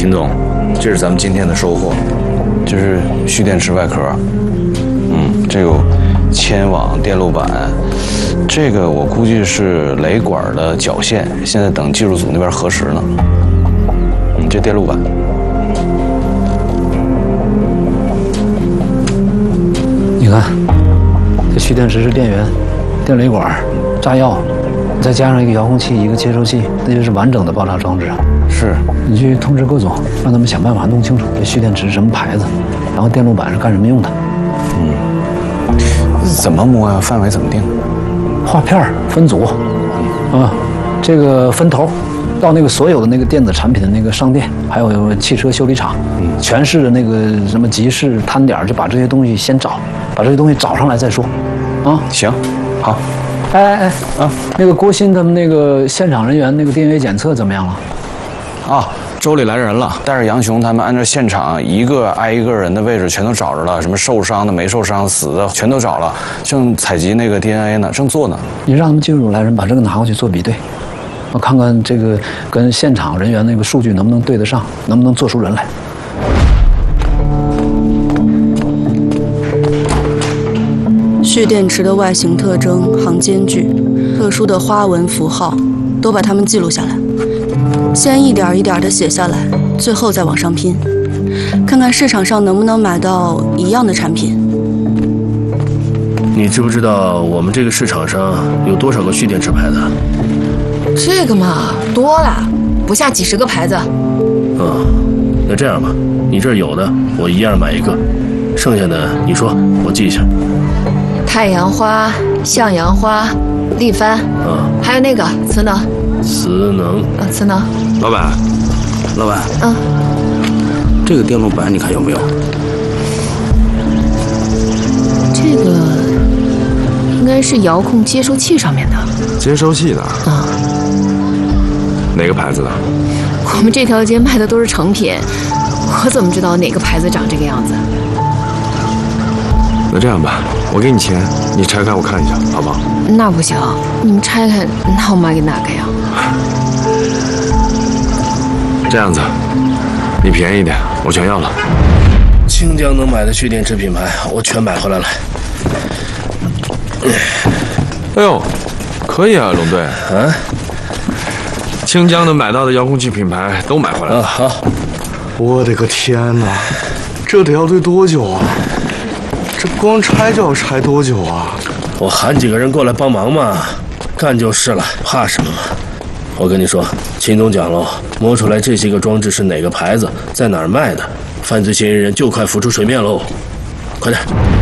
秦总，这是咱们今天的收获，这是蓄电池外壳，这有铅网、电路板，这个我估计是雷管的绞线，现在等技术组那边核实呢。这电路板。 你看，这蓄电池是电源、电雷管、炸药，再加上一个遥控器、一个接收器，那就是完整的爆炸装置。 是， 你去通知各总，让他们想办法弄清楚这蓄电池是什么牌子，然后电路板是干什么用的。 怎么摸呀？范围怎么定？ 画片分组，这个分头。到那个所有的那个电子产品的那个商店，还有汽车修理厂，全市的那个什么集市摊点，就把这些东西先找，把这些东西找上来再说， 行，好。 那个郭鑫他们那个现场人员那个 DNA 检测怎么样了？ 州里来人了，带着杨雄他们按照现场一个挨一个人的位置全都找着了，什么受伤的、没受伤、死的全都找了，正采集那个 DNA 呢，正做呢。 你让他们技术组来人把这个拿过去做比对。我看看这个跟现场人员那个数据能不能对得上，能不能做出人来。 蓄电池的外形特征、行间距、特殊的花纹符号，都把它们记录下来，先一点一点地写下来，最后再往上拼，看看市场上能不能买到一样的产品。 你知不知道我们这个市场上有多少个蓄电池牌子？ 这个嘛，多了，不下几十个牌子。 那这样吧，你这儿有的我一样买一个，剩下的你说，我记一下。 太阳花、向阳花、立帆，还有那个磁能。 磁能。 磁能。 老板，这个电路板你看有没有？ 这个应该是遥控接收器上面的。 接收器的。哪个牌子的？ 我们这条街卖的都是成品，我怎么知道哪个牌子长这个样子？ 那这样吧，我给你钱，你拆开我看一下，好不好？ 那不行，你们拆开，那我买给哪个呀？ 这样子，你便宜一点，我全要了。 清江能买的蓄电池品牌，我全买回来了。 哎呦，可以啊，龙队。清江能买到的遥控器品牌都买回来了。 好。 我的个天哪，这得要堆多久啊？这光拆就要拆多久啊？ 我喊几个人过来帮忙嘛，干就是了，怕什么嘛？我跟你说，秦总讲喽，摸出来这些个装置是哪个牌子，在哪儿卖的，犯罪嫌疑人就快浮出水面喽！快点。